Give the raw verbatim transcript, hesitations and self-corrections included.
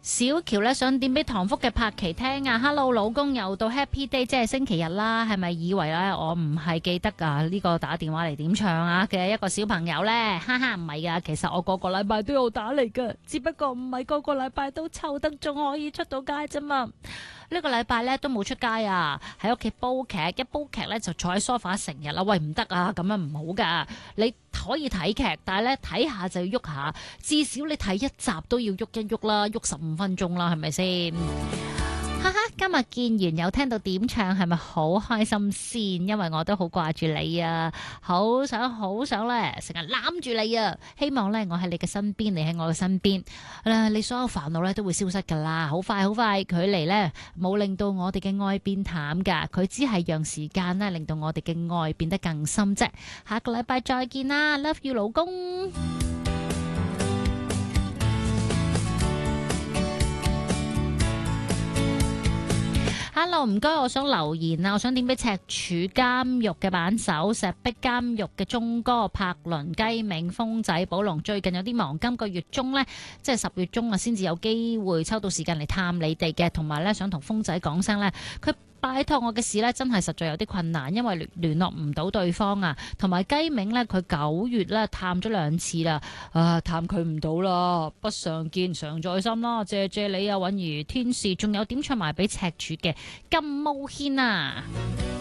小喬咧想點俾唐福嘅柏琪聽啊 ！Hello 老公，又到 Happy Day，即係星期日啦，係咪以為咧我唔係記得啊？呢、這個打電話嚟點唱啊嘅一個小朋友呢？哈哈，唔係噶，其實我個個禮拜都有打嚟噶，只不過唔係個個禮拜都湊得仲可以出到街啫嘛。呢個禮拜咧都冇出街啊，喺屋企煲劇，一煲劇咧就坐喺梳化成日啦。喂，唔得啊，咁樣唔好噶。你可以睇劇，但係咧睇下就要喐下，至少你睇一集都要喐一喐啦，喐十五分鐘啦，係咪先？哈哈，今日見完有聽到點唱，係咪好開心先？因為我都好掛住你啊，好想好想咧，成日攬住你啊！希望咧我喺你嘅身邊，你喺我嘅身邊，你所有煩惱咧都會消失噶啦，好快好快，距離咧冇令到我哋嘅愛變淡噶，佢只係讓時間咧令到我哋嘅愛變得更深啫。下個禮拜再見啦 ，Love you 老公。Hello， 唔該，我想留言啊，我想點俾赤柱監獄嘅板手、石壁監獄嘅鐘哥、柏倫、雞鳴、風仔、寶龍，最近有啲忙，今個月中呢，即係十月中啊，先至有機會抽到時間嚟探你哋嘅，同埋呢，想同風仔講聲呢，佢拜託我嘅事呢，真係實在有啲困難，因為聯聯絡唔到對方啊，同埋雞鳴呢，佢九月呢探咗兩次啦，啊探佢唔到啦，不常見常在心啦，謝謝你啊，允如天使，仲有點唱埋俾赤柱嘅金毛軒啊！